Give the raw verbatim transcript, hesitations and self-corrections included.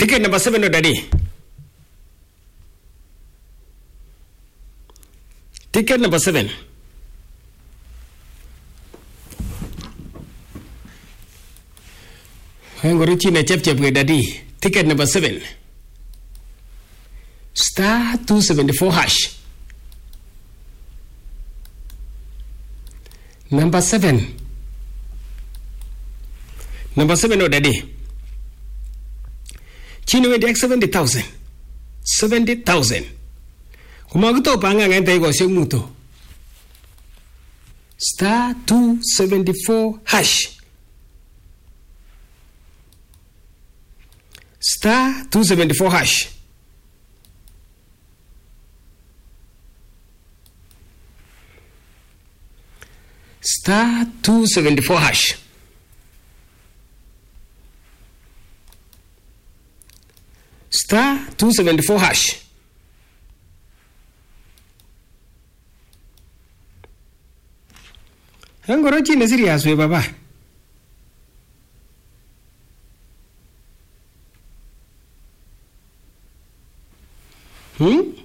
Ticket number seven, no daddy. Ticket number seven. I'm going to chep chep with daddy. Ticket number seven. Star two seventy-four hash. Number seven. Number seven, no daddy. Chino with X seventy thousand. Seventy thousand. Kumaguto panga ngente go semuto. Star two seventy-four hash. Star two seventy-four hash. Star two seventy-four hash. Star two seventy-four hash. Angoro chine serious we baba. Hmm?